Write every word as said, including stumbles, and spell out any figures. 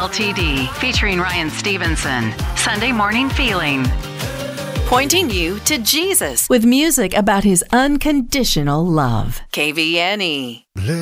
L T D, featuring Ryan Stevenson. Sunday Morning Feeling. Pointing you to Jesus with music about his unconditional love. K V N E.